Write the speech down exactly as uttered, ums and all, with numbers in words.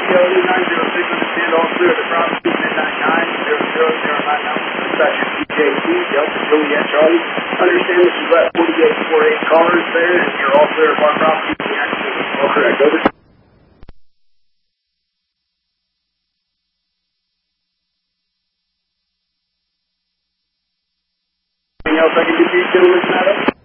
Charlie nine zero six, understand all clear to property midnight nine zero zero zero nine nine. Dispatcher T J T, Delta Juliet Charlie. Understand that you've got forty-eight forty-eight cars there, and you're all clear of our property. All correct, over. Anything else I can do for you, gentlemen, tonight?